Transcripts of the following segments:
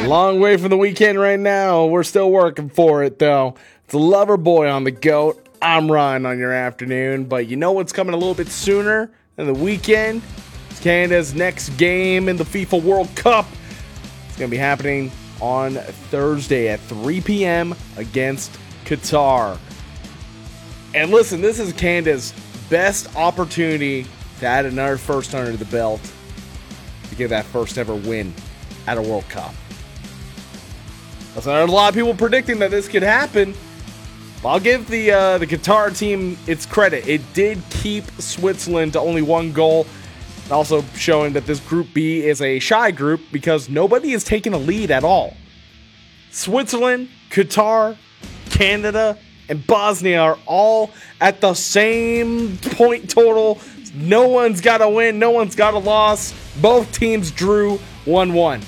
Long way from the weekend right now. We're still working for it, though. It's Lover Boy on the goat. I'm Ryan on your afternoon, but you know what's coming a little bit sooner than the weekend? It's Canada's next game in the FIFA World Cup. It's going to be happening on Thursday at 3 p.m. against Qatar. And listen, this is Canada's best opportunity to add another first under the belt to get that first ever win at a World Cup. Listen, there's a lot of people predicting that this could happen. I'll give the Qatar team its credit. It did keep Switzerland to only one goal, also showing that this Group B is a shy group because nobody is taking a lead at all. Switzerland, Qatar, Canada, and Bosnia are all at the same point total. No one's got a win, no one's got a loss. Both teams drew 1-1.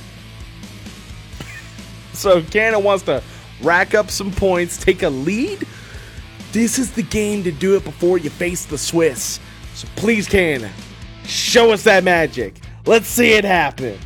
So Canada wants to rack up some points, take a lead. This is the game to do it before you face the Swiss. So please, Canada, show us that magic. Let's see it happen.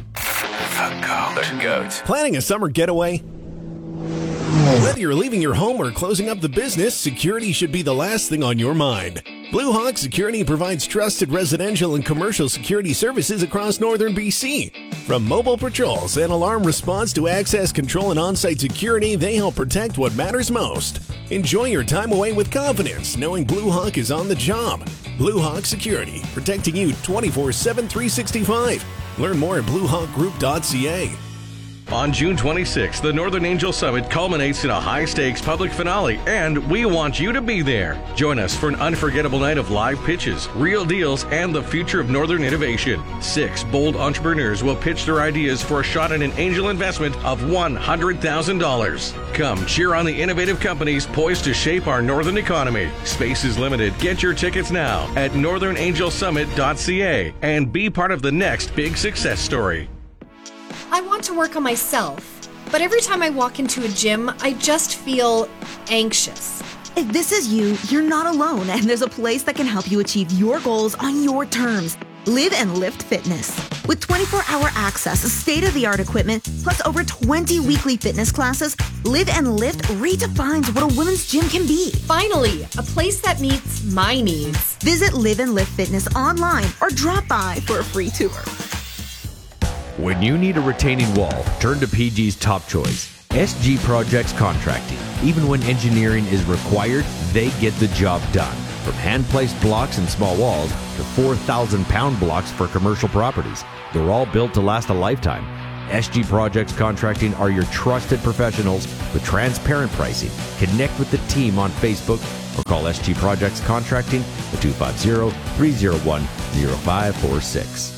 The GOAT. Planning a summer getaway? Whether you're leaving your home or closing up the business, security should be the last thing on your mind. Blue Hawk Security provides trusted residential and commercial security services across northern BC. From mobile patrols and alarm response to access control and on-site security, they help protect what matters most. Enjoy your time away with confidence, knowing Blue Hawk is on the job. Blue Hawk Security, protecting you 24/7, 365. Learn more at bluehawkgroup.ca. On June 26th, the Northern Angel Summit culminates in a high-stakes public finale, and we want you to be there. Join us for an unforgettable night of live pitches, real deals, and the future of Northern innovation. 6 bold entrepreneurs will pitch their ideas for a shot at an angel investment of $100,000. Come cheer on the innovative companies poised to shape our Northern economy. Space is limited. Get your tickets now at northernangelsummit.ca and be part of the next big success story. I want to work on myself, but every time I walk into a gym, I just feel anxious. If this is you, you're not alone, and there's a place that can help you achieve your goals on your terms. Live and Lift Fitness. With 24-hour access, state-of-the-art equipment, plus over 20 weekly fitness classes, Live and Lift redefines what a women's gym can be. Finally, a place that meets my needs. Visit Live and Lift Fitness online or drop by for a free tour. When you need a retaining wall, turn to PG's top choice, SG Projects Contracting. Even when engineering is required, they get the job done. From hand-placed blocks and small walls to 4,000-pound blocks for commercial properties, they're all built to last a lifetime. SG Projects Contracting are your trusted professionals with transparent pricing. Connect with the team on Facebook or call SG Projects Contracting at 250-301-0546.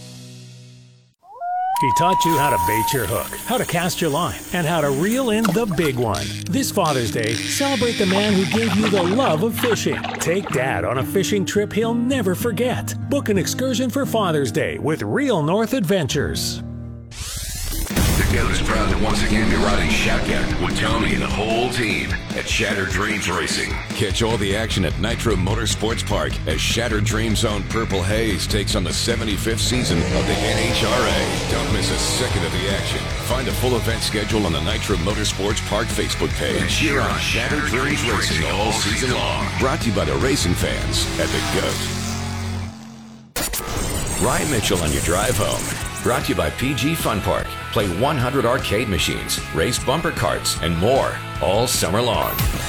He taught you how to bait your hook, how to cast your line, and how to reel in the big one. This Father's Day, celebrate the man who gave you the love of fishing. Take Dad on a fishing trip he'll never forget. Book an excursion for Father's Day with Real North Adventures. The GOAT is proud to once again be riding shotgun with Tony and the whole team at Shattered Dreams Racing. Catch all the action at Nitro Motorsports Park as Shattered Dreams own Purple Haze takes on the 75th season of the NHRA. Don't miss a second of the action. Find a full event schedule on the Nitro Motorsports Park Facebook page. And cheer on Shattered Dreams Racing all season long. Brought to you by the racing fans at the GOAT. Ryan Mitchell on your drive home. Brought to you by PG Fun Park. Play 100 arcade machines, race bumper carts, and more all summer long.